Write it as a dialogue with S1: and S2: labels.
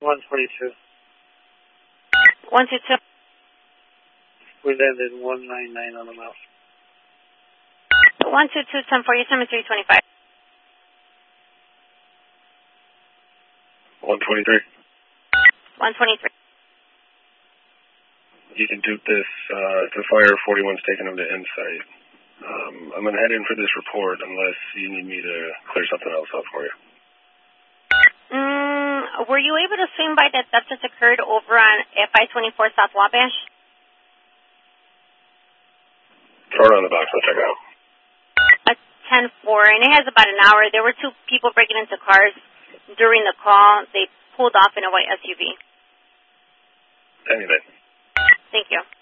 S1: 122.
S2: 122.
S1: We landed 199 on the mouse.
S2: 122, 10 for you, 325.
S3: 123.
S2: 123.
S3: You can dupe this to fire 41's taking him to Insight. I'm going to head in for this report unless you need me to clear something else up for you.
S2: Were you able to swing by that theft just occurred over on FI-24 South Wabash?
S3: Throw it on the box, I'll check it out.
S2: 10-4, and it has about an hour. There were two people breaking into cars during the call. They pulled off in a white SUV.
S3: Anything.
S2: Thank you.